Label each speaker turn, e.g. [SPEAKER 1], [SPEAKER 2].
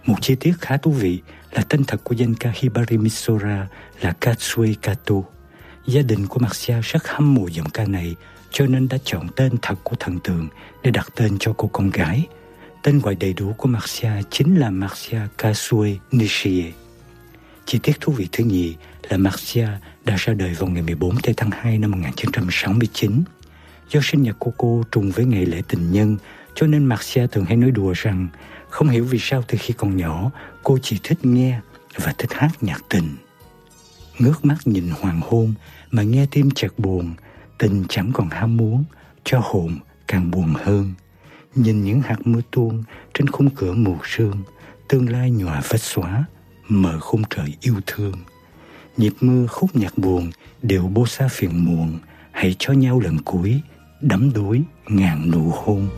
[SPEAKER 1] Một chi tiết khá thú vị là tên thật của danh ca Hibari Misora là Katsue Kato. Gia đình của Marcia rất hâm mộ giọng ca này, cho nên đã chọn tên thật của thần tượng để đặt tên cho cô con gái. Tên gọi đầy đủ của Marcia chính là Marcia Kasue Nishie. Chi tiết thú vị thứ nhì là Marcia đã ra đời vào ngày 14 tháng 2 năm 1969. Do sinh nhật của cô trùng với ngày lễ tình nhân, cho nên Marcia thường hay nói đùa rằng không hiểu vì sao từ khi còn nhỏ cô chỉ thích nghe và thích hát nhạc tình. Ngước mắt nhìn hoàng hôn mà nghe tim chợt buồn, tình chẳng còn ham muốn, cho hồn càng buồn hơn. Nhìn những hạt mưa tuôn trên khung cửa mù sương, tương lai nhòa vết xóa, mở khung trời yêu thương. Nhịp mưa khúc nhạc buồn đều bô xa phiền muộn, hãy cho nhau lần cuối, đắm đuối ngàn nụ hôn.